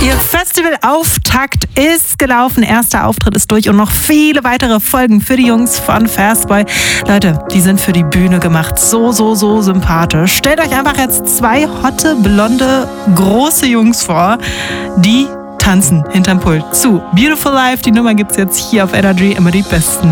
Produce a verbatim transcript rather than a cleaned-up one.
Ihr Festivalauftakt ist gelaufen, erster Auftritt ist durch und noch viele weitere Folgen für die Jungs von Fastboy. Leute, die sind für die Bühne gemacht. So, so, so sympathisch. Stellt euch einfach jetzt zwei hotte, blonde, große Jungs vor, die tanzen hinterm Pult zu Beautiful Life. Die Nummer gibt's jetzt hier auf Energy, immer die besten